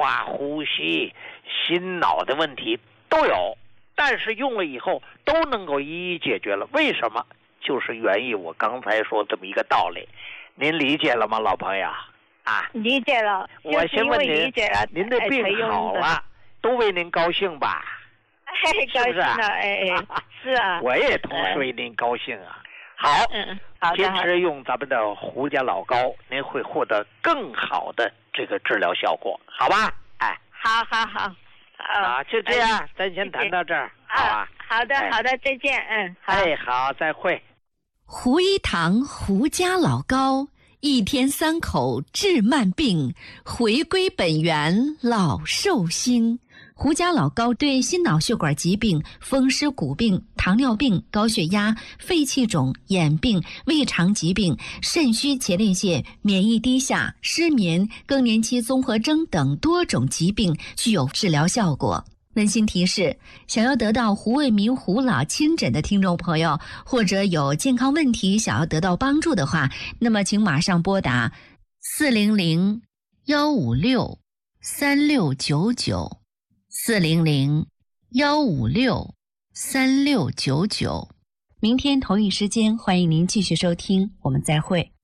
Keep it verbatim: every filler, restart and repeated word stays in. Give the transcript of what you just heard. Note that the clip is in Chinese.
话、呼吸、心脑的问题都有，但是用了以后都能够一一解决了。为什么？就是源于我刚才说这么一个道理，您理解了吗，老朋友？啊， 理解了。 我先问您， 理解了您的病好了，都为您高兴吧？ 哎，高兴了，哎哎，是啊， 我也同时为您高兴啊。好， 嗯，好的， 坚持用咱们的胡家老膏，您会获得更好的这个治疗效果，好吧？哎， 好好好， 好，就这样，哎、咱先谈到这儿，好啊。 好的，好的，再见，嗯，好， 哎，好，再会。 胡一堂胡家老膏，一天三口治慢病，回归本源老寿星。胡家老膏对心脑血管疾病、风湿骨病、糖尿病、高血压、肺气肿、眼病、胃肠疾病、肾虚前列腺、免疫低下、失眠、更年期综合征等多种疾病具有治疗效果。温馨提示：想要得到胡卫民胡老亲诊的听众朋友，或者有健康问题想要得到帮助的话，那么请马上拨打四零零幺五六三六九九。四零零幺五六三六九九，明天同一时间，欢迎您继续收听，我们再会。